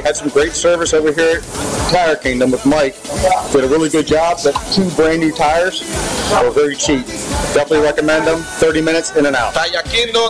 they had some great service over here at Tire Kingdom with Mike. Did a really good job. The 2 brand new tires were very cheap. Definitely recommend them. 30 minminutes in and out. Tire Kingdom